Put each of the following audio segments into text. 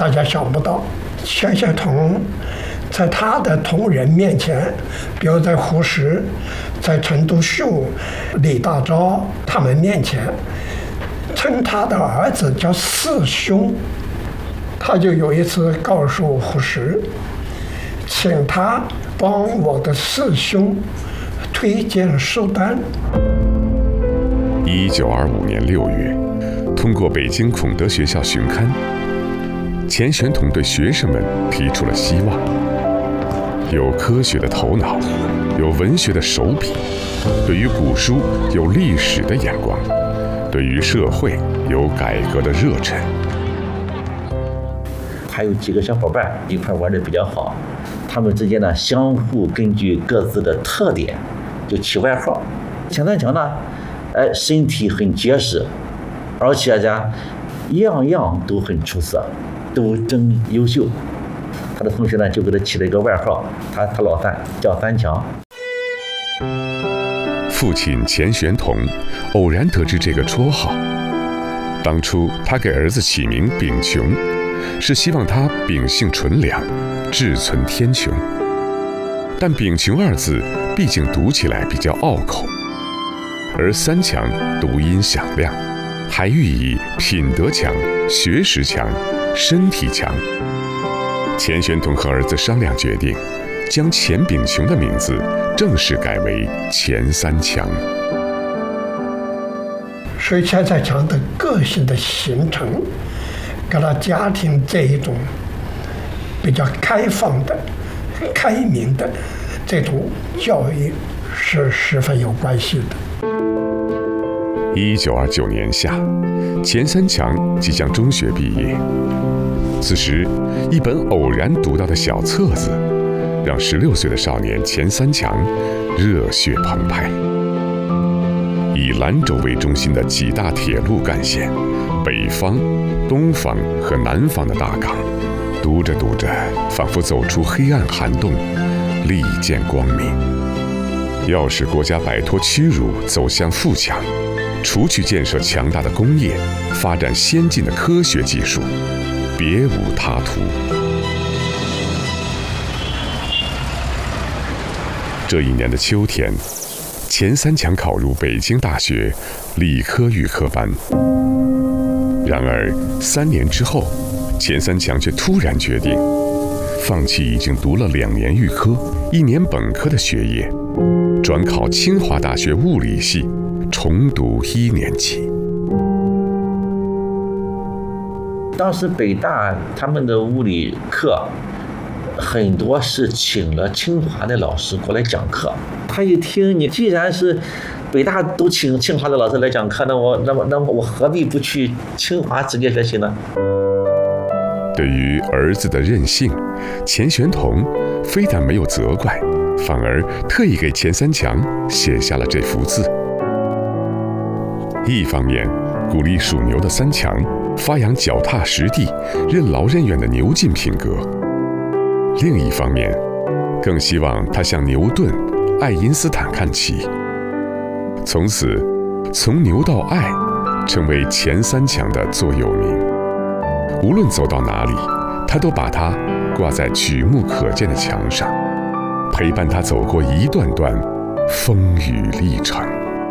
大家想不到，钱学同在他的同仁面前，比如在胡适、在陈独秀、李大钊他们面前，称他的儿子叫四兄。他就有一次告诉胡适，请他帮我的四兄推荐书单。 1925年6月，通过北京孔德学校巡刊，钱玄同对学生们提出了希望：有科学的头脑，有文学的手笔，对于古书有历史的眼光，对于社会有改革的热忱。 还有几个小伙伴一块玩得比较好，他们之间呢相互根据各自的特点就起外号。钱三强呢，身体很结实，而且呢样样都很出色，都真优秀。他的同学呢就给他起了一个外号，他老三叫三强。 父亲钱玄同偶然得知这个绰号，当初他给儿子起名秉琼，是希望他秉性纯良，志存天穹。但秉琼二字毕竟读起来比较拗口，而三强读音响亮，还寓意品德强、学识强、身体强。钱玄同和儿子商量决定，将钱秉琼的名字正式改为钱三强。 所以钱三强的个性的形成，跟他家庭这一种比较开放的、开明的这种教育是十分有关系的。 1929年夏，钱三强即将中学毕业。此时，一本偶然读到的小册子，让16岁的少年钱三强热血澎湃。以兰州为中心的几大铁路干线，北方、东方和南方的大港，读着读着，仿佛走出黑暗涵洞，力见光明。要使国家摆脱屈辱，走向富强，除去建设强大的工业，发展先进的科学技术，别无他途。这一年的秋天，钱三强考入北京大学理科预科班。然而3年之后，钱三强却突然决定放弃已经读了2年预科、1年本科的学业，转考清华大学物理系，重读1年级。 当时北大他们的物理课很多是请了清华的老师过来讲课。他一听，你既然是北大都请清华的老师来讲课，那我何必不去清华直接学习呢？ 对于儿子的任性，钱玄同非但没有责怪，反而特意给钱三强写下了这幅字。一方面鼓励属牛的三强发扬脚踏实地、任劳任怨的牛劲品格，另一方面更希望他向牛顿、爱因斯坦看齐，从此从牛到爱成为钱三强的座右铭。无论走到哪里，他都把它挂在举目可见的墙上，陪伴他走过一段段风雨历程。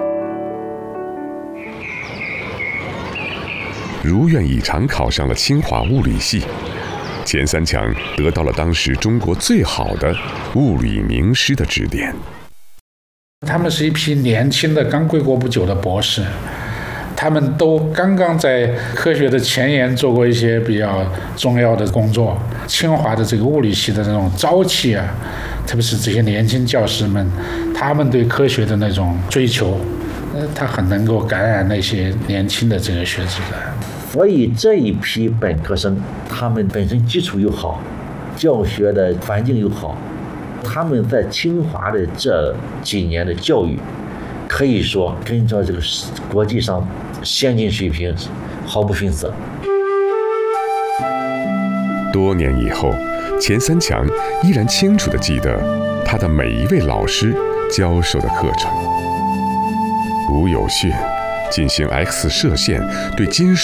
如愿以偿考上了清华物理系，钱三强得到了当时中国最好的物理名师的指点。 他们是一批年轻的刚归国不久的博士，他们都刚刚在科学的前沿做过一些比较重要的工作。清华的这个物理系的那种朝气啊，特别是这些年轻教师们，他们对科学的那种追求，他很能够感染那些年轻的这个学子的。 所以这一批本科生，他们本身基础又好，教学的环境又好，他们在清华的这几年的教育，可以说跟着这个国际上先进水平毫不逊色。 多年以后，钱三强依然清楚地记得他的每一位老师教授的课程。吴有训进行 X 射线对金属